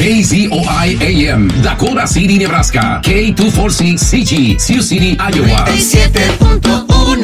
KZOI AM, Dakota City, Nebraska. K246CG, Sioux City, Iowa. 97.1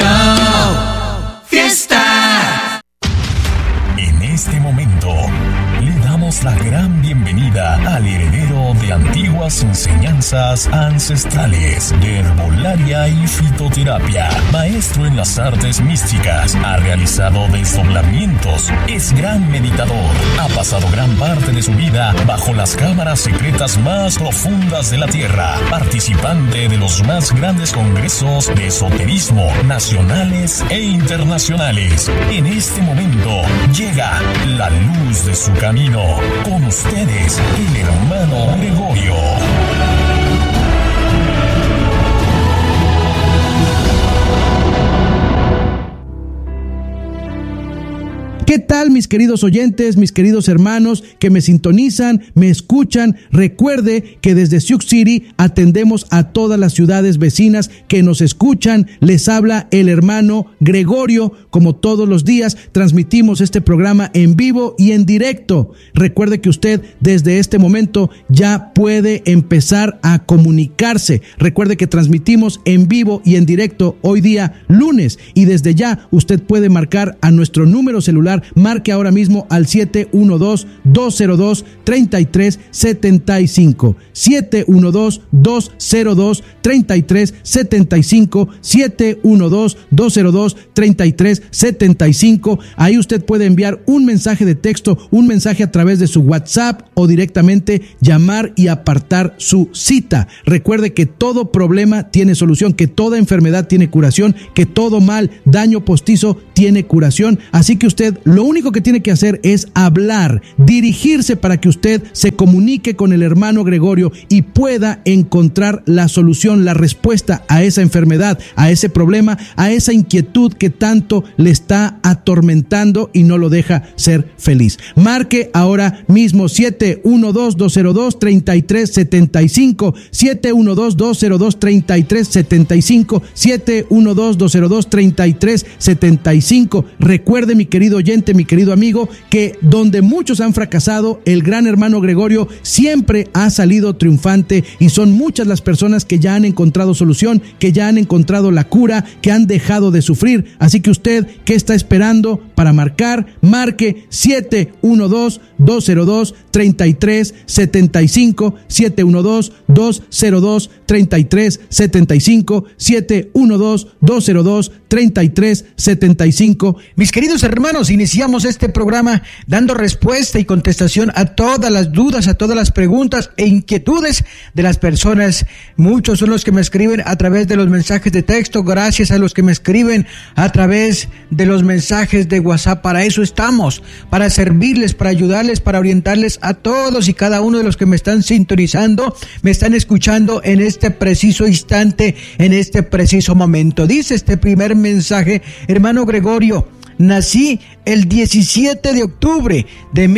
Fiesta. En este momento le damos la gran bienvenida al heredero de antiguas enseñanzas ancestrales de herbolaria y fitoterapia, maestro en las artes místicas, ha realizado desdoblamientos, es gran meditador, ha pasado gran parte de su vida bajo las cámaras secretas más profundas de la tierra, participante de los más grandes congresos de esoterismo nacionales e internacionales. En este momento llega la luz de su camino. Con ustedes, el hermano Gregorio. ¿Qué tal, mis queridos oyentes, mis queridos hermanos que me sintonizan, me escuchan? Recuerde que desde Sioux City atendemos a todas las ciudades vecinas que nos escuchan. Les habla el hermano Gregorio. Como todos los días, transmitimos este programa en vivo y en directo. Recuerde que usted desde este momento ya puede empezar a comunicarse. Recuerde que transmitimos en vivo y en directo hoy día lunes, y desde ya usted puede marcar a nuestro número celular. Marque ahora mismo al 712-202-3375. 712-202-3375. 712-202-3375. Ahí usted puede enviar un mensaje de texto, un mensaje a través de su WhatsApp o directamente llamar y apartar su cita. Recuerde que todo problema tiene solución, que toda enfermedad tiene curación, que todo mal, daño postizo tiene curación. Así que usted lo único que tiene que hacer es hablar, dirigirse para que usted se comunique con el hermano Gregorio y pueda encontrar la solución, la respuesta a esa enfermedad, a ese problema, a esa inquietud que tanto le está atormentando y no lo deja ser feliz. Marque ahora mismo 712-202-3375, 712-202-3375, 712-202-3375. Recuerde, mi querido oyente, mi querido amigo, que donde muchos han fracasado, el gran hermano Gregorio siempre ha salido triunfante, y son muchas las personas que ya han encontrado solución, que ya han encontrado la cura, que han dejado de sufrir. Así que usted, ¿qué está esperando para marcar? Marque 712-202-3375, 712-202-3375, 712-202-3375. Mis queridos hermanos, iniciamos este programa dando respuesta y contestación a todas las dudas, a todas las preguntas e inquietudes de las personas. Muchos son los que me escriben a través de los mensajes de texto. Gracias a los que me escriben a través de los mensajes de WhatsApp. Para eso estamos, para servirles, para ayudarles, para orientarles a todos y cada uno de los que me están sintonizando, me están escuchando en este preciso instante, en este preciso momento. Dice este primer mensaje: hermano Gregorio, nací el 17 de octubre de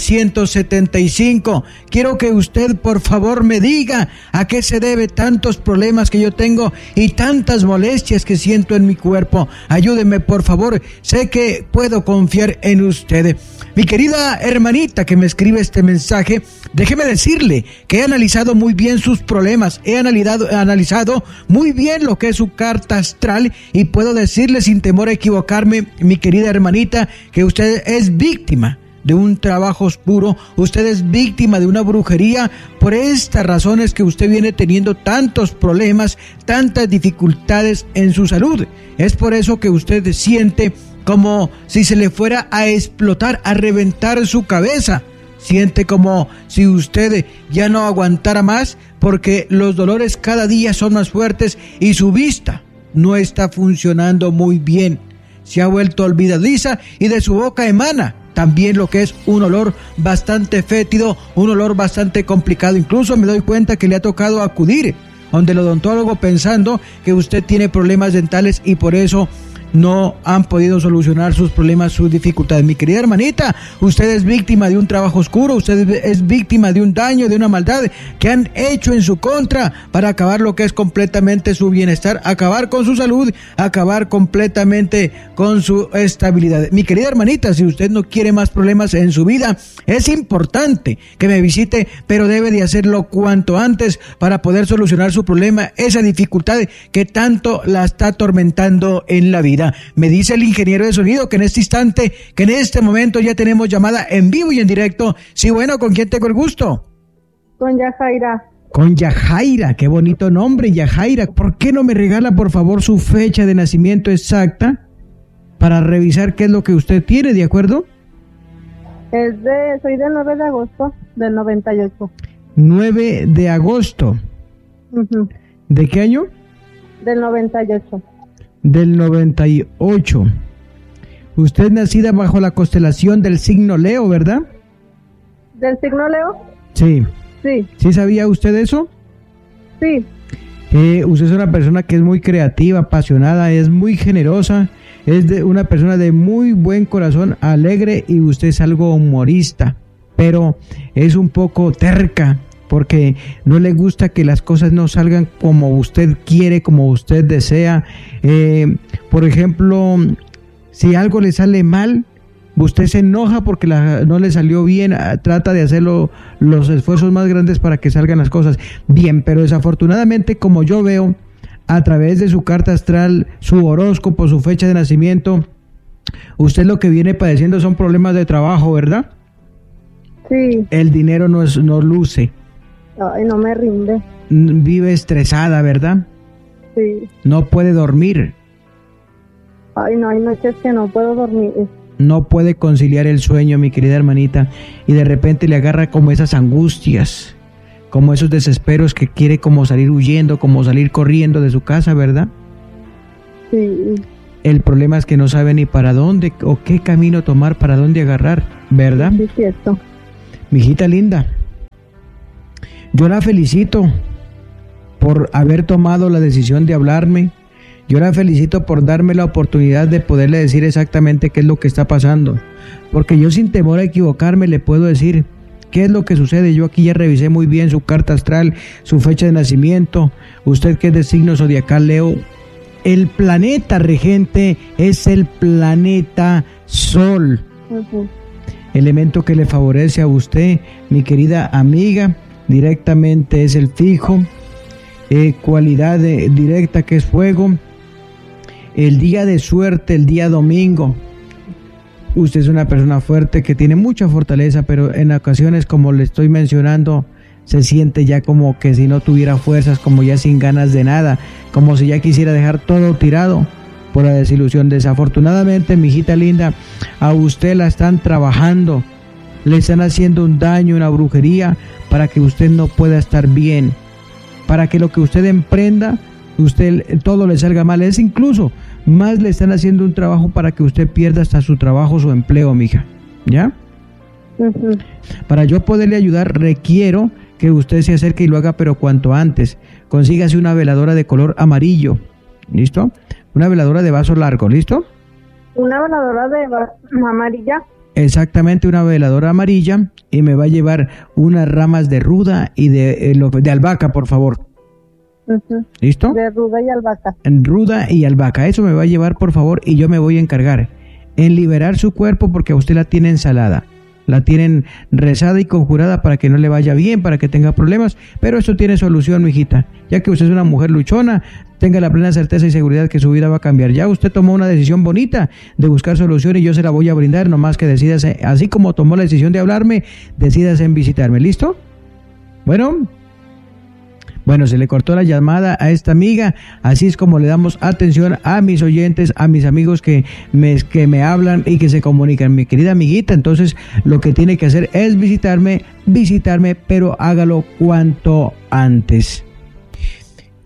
1975. Quiero que usted, por favor, me diga a qué se debe tantos problemas que yo tengo y tantas molestias que siento en mi cuerpo. Ayúdeme, por favor. Sé que puedo confiar en usted. Mi querida hermanita que me escribe este mensaje, déjeme decirle que he analizado muy bien sus problemas, he analizado muy bien lo que es su carta astral, y puedo decirle sin temor a equivocarme, mi querida hermanita, que usted es víctima de un trabajo oscuro, usted es víctima de una brujería. Por estas razones que usted viene teniendo tantos problemas, tantas dificultades en su salud. Es por eso que usted siente como si se le fuera a explotar, a reventar su cabeza. Siente como si usted ya no aguantara más, porque los dolores cada día son más fuertes y su vista no está funcionando muy bien. Se ha vuelto olvidadiza y de su boca emana también lo que es un olor bastante fétido, un olor bastante complicado. Incluso me doy cuenta que le ha tocado acudir donde el odontólogo pensando que usted tiene problemas dentales y por eso no han podido solucionar sus problemas, sus dificultades. Mi querida hermanita, usted es víctima de un trabajo oscuro, usted es víctima de un daño, de una maldad que han hecho en su contra para acabar lo que es completamente su bienestar, acabar con su salud, acabar completamente con su estabilidad. Mi querida hermanita, si usted no quiere más problemas en su vida, es importante que me visite, pero debe de hacerlo cuanto antes para poder solucionar su problema, esa dificultad que tanto la está atormentando en la vida. Me dice el ingeniero de sonido que en este instante, que en este momento ya tenemos llamada en vivo y en directo. Sí, bueno, ¿con quién tengo el gusto? Con Yajaira. Con Yajaira, qué bonito nombre, Yajaira. ¿Por qué no me regala, por favor, su fecha de nacimiento exacta para revisar qué es lo que usted tiene, de acuerdo? Soy del 9 de agosto del 98. 9 de agosto. Uh-huh. ¿De qué año? Del 98. Del 98. Usted es nacida bajo la constelación del signo Leo, ¿verdad? ¿Del signo Leo? Sí. Sí. ¿Sí sabía usted eso? Sí. Usted es una persona que es muy creativa, apasionada, es muy generosa, es una persona de muy buen corazón, alegre, y usted es algo humorista, pero es un poco terca, porque no le gusta que las cosas no salgan como usted quiere, como usted desea. Por ejemplo, si algo le sale mal, usted se enoja porque no le salió bien, trata de hacer los esfuerzos más grandes para que salgan las cosas bien, pero desafortunadamente, como yo veo a través de su carta astral, su horóscopo, su fecha de nacimiento, usted lo que viene padeciendo son problemas de trabajo, ¿verdad? Sí. El dinero no luce. Ay, no me rinde. Vive estresada, ¿verdad? Sí. No puede dormir. Ay, no, hay noches que no puedo dormir. No puede conciliar el sueño, mi querida hermanita, y de repente le agarra como esas angustias, como esos desesperos que quiere como salir huyendo, como salir corriendo de su casa, ¿verdad? Sí. El problema es que no sabe ni para dónde o qué camino tomar, para dónde agarrar, ¿verdad? Sí, es cierto. Mijita linda, yo la felicito por haber tomado la decisión de hablarme. Yo la felicito por darme la oportunidad de poderle decir exactamente qué es lo que está pasando. Porque yo, sin temor a equivocarme, le puedo decir qué es lo que sucede. Yo aquí ya revisé muy bien su carta astral, su fecha de nacimiento. Usted, que es de signo zodiacal Leo, el planeta regente es el planeta Sol. Uh-huh. Elemento que le favorece a usted, mi querida amiga, directamente es el fijo. Cualidad directa, que es fuego. El día de suerte, el día domingo. Usted es una persona fuerte que tiene mucha fortaleza, pero en ocasiones, como le estoy mencionando, se siente ya como que si no tuviera fuerzas, como ya sin ganas de nada, como si ya quisiera dejar todo tirado por la desilusión. Desafortunadamente, mi hijita linda, a usted la están trabajando, le están haciendo un daño, una brujería, para que usted no pueda estar bien, para que lo que usted emprenda, usted todo le salga mal. Es incluso más, le están haciendo un trabajo para que usted pierda hasta su trabajo, su empleo, mija, ¿ya? Uh-huh. Para yo poderle ayudar, requiero que usted se acerque y lo haga, pero cuanto antes. Consígase una veladora de color amarillo, ¿listo? Una veladora de vaso largo, ¿listo? Una veladora de amarilla. Exactamente, una veladora amarilla, y me va a llevar unas ramas de ruda y de albahaca, por favor. Uh-huh. ¿Listo? De ruda y albahaca. Ruda y albahaca, eso me va a llevar, por favor, y yo me voy a encargar en liberar su cuerpo, porque a usted la tiene ensalada, la tienen rezada y conjurada para que no le vaya bien, para que tenga problemas, pero esto tiene solución, mijita, ya que usted es una mujer luchona. Tenga la plena certeza y seguridad que su vida va a cambiar. Ya usted tomó una decisión bonita de buscar solución, y yo se la voy a brindar, nomás que decídase, así como tomó la decisión de hablarme, decídase en visitarme, ¿listo? Bueno, se le cortó la llamada a esta amiga. Así es como le damos atención a mis oyentes, a mis amigos que me hablan y que se comunican. Mi querida amiguita, entonces lo que tiene que hacer es visitarme, pero hágalo cuanto antes.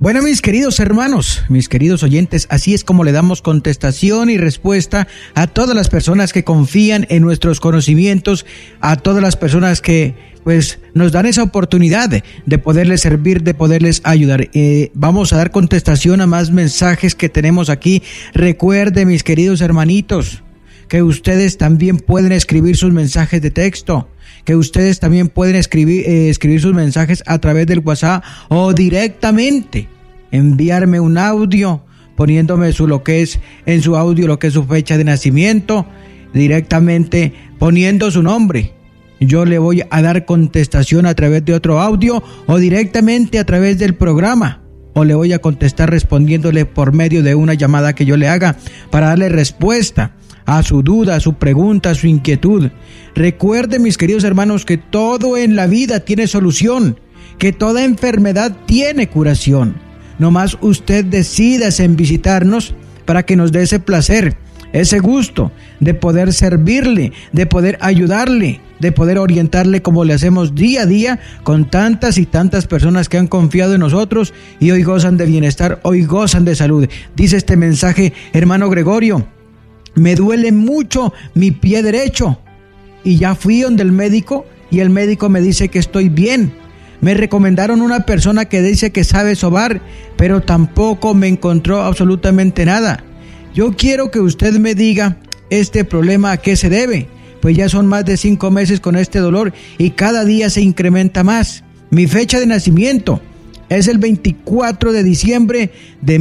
Bueno, mis queridos hermanos, mis queridos oyentes, así es como le damos contestación y respuesta a todas las personas que confían en nuestros conocimientos, a todas las personas que pues nos dan esa oportunidad de poderles servir, de poderles ayudar. Vamos a dar contestación a más mensajes que tenemos aquí. Recuerde, mis queridos hermanitos, que ustedes también pueden escribir sus mensajes de texto, que ustedes también pueden escribir sus mensajes a través del WhatsApp o directamente enviarme un audio poniéndome lo que es en su audio, lo que es su fecha de nacimiento, directamente poniendo su nombre. Yo le voy a dar contestación a través de otro audio o directamente a través del programa, o le voy a contestar respondiéndole por medio de una llamada que yo le haga para darle respuesta a su duda, a su pregunta, a su inquietud. Recuerde, mis queridos hermanos, que todo en la vida tiene solución, que toda enfermedad tiene curación. Nomás usted decídase en visitarnos para que nos dé ese placer, ese gusto de poder servirle, de poder ayudarle, de poder orientarle como le hacemos día a día con tantas y tantas personas que han confiado en nosotros y hoy gozan de bienestar, hoy gozan de salud. Dice este mensaje, hermano Gregorio: me duele mucho mi pie derecho y ya fui donde el médico y el médico me dice que estoy bien. Me recomendaron una persona que dice que sabe sobar, pero tampoco me encontró absolutamente nada. Yo quiero que usted me diga este problema a qué se debe, pues ya son más de 5 meses con este dolor y cada día se incrementa más. Mi fecha de nacimiento es el 24 de diciembre de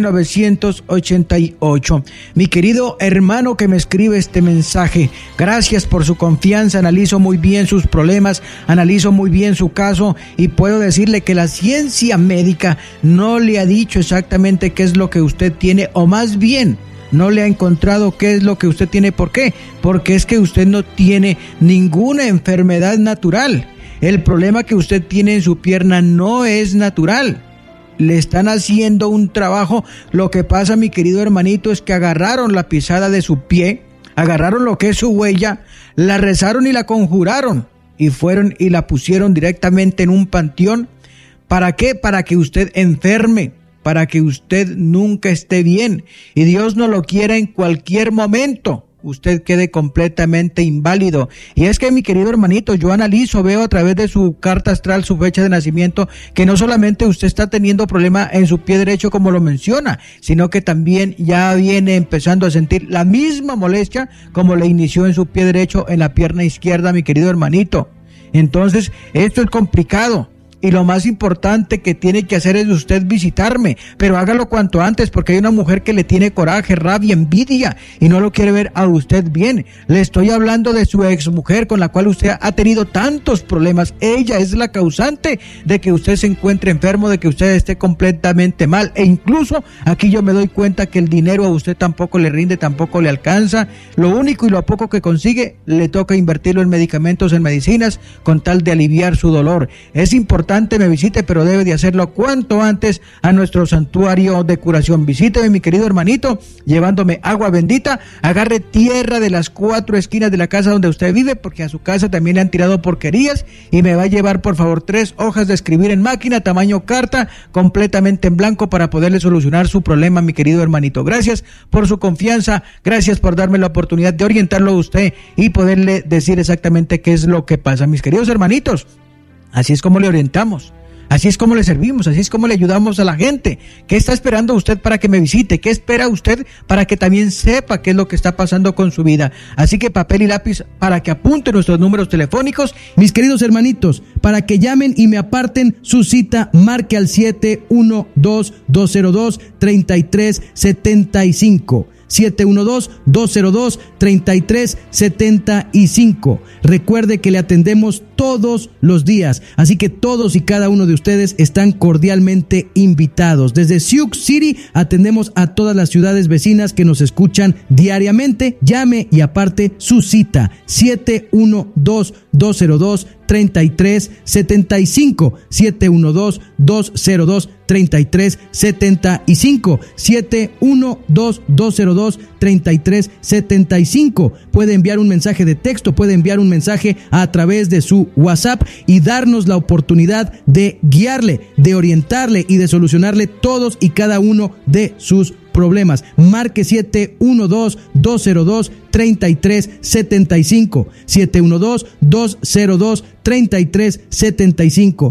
1988. Mi querido hermano que me escribe este mensaje, gracias por su confianza. Analizo muy bien sus problemas, analizo muy bien su caso y puedo decirle que la ciencia médica no le ha dicho exactamente qué es lo que usted tiene, o más bien no le ha encontrado qué es lo que usted tiene. ¿Por qué? Porque es que usted no tiene ninguna enfermedad natural. El problema que usted tiene en su pierna no es natural. Le están haciendo un trabajo. Lo que pasa, mi querido hermanito, es que agarraron la pisada de su pie, agarraron lo que es su huella, la rezaron y la conjuraron y fueron y la pusieron directamente en un panteón. ¿Para qué? Para que usted enferme, para que usted nunca esté bien y Dios no lo quiera en cualquier momento usted quede completamente inválido. Y es que, mi querido hermanito, yo analizo, veo a través de su carta astral, su fecha de nacimiento, que no solamente usted está teniendo problema en su pie derecho como lo menciona, sino que también ya viene empezando a sentir la misma molestia como le inició en su pie derecho en la pierna izquierda, mi querido hermanito. Entonces, esto es complicado. Y lo más importante que tiene que hacer es usted visitarme, pero hágalo cuanto antes, porque hay una mujer que le tiene coraje, rabia, envidia y no lo quiere ver a usted bien. Le estoy hablando de su exmujer con la cual usted ha tenido tantos problemas. Ella es la causante de que usted se encuentre enfermo, de que usted esté completamente mal. E incluso aquí yo me doy cuenta que el dinero a usted tampoco le rinde, tampoco le alcanza. Lo único y lo poco que consigue le toca invertirlo en medicamentos, en medicinas, con tal de aliviar su dolor. Es importante me visite, pero debe de hacerlo cuanto antes a nuestro santuario de curación. Visíteme, mi querido hermanito, llevándome agua bendita. Agarre tierra de las 4 esquinas de la casa donde usted vive, porque a su casa también le han tirado porquerías, y me va a llevar por favor 3 hojas de escribir en máquina, tamaño carta, completamente en blanco, para poderle solucionar su problema, mi querido hermanito. Gracias por su confianza, gracias por darme la oportunidad de orientarlo a usted y poderle decir exactamente qué es lo que pasa, mis queridos hermanitos. Así es como le orientamos, así es como le servimos, así es como le ayudamos a la gente. ¿Qué está esperando usted para que me visite? ¿Qué espera usted para que también sepa qué es lo que está pasando con su vida? Así que papel y lápiz para que apunte nuestros números telefónicos. Mis queridos hermanitos, para que llamen y me aparten su cita, marque al 712-202-3375. 712-202-3375. Recuerde que le atendemos todos los días, así que todos y cada uno de ustedes están cordialmente invitados. Desde Sioux City atendemos a todas las ciudades vecinas que nos escuchan diariamente. Llame y aparte su cita, 712-202-3375, 712-202-3375. 712-202-3375. 712-202-3375. Puede enviar un mensaje de texto, puede enviar un mensaje a través de su WhatsApp y darnos la oportunidad de guiarle, de orientarle y de solucionarle todos y cada uno de sus problemas. Marque 712-202-3375. 712-202-3375.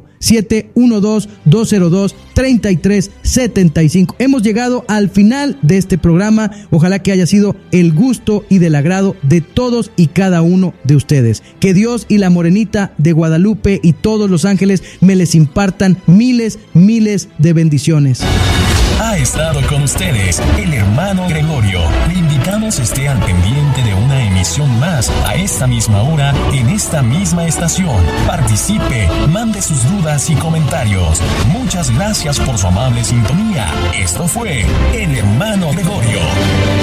712-202-3375. Hemos llegado al final de este programa. Ojalá que haya sido el gusto y del agrado de todos y cada uno de ustedes. Que Dios y la Morenita de Guadalupe y todos los ángeles me les impartan miles de bendiciones. Ha estado con ustedes el hermano Gregorio. Le invitamos esté al pendiente de una emisión más a esta misma hora en esta misma estación. Participe, mande sus dudas y comentarios. Muchas gracias por su amable sintonía. Esto fue el hermano Gregorio.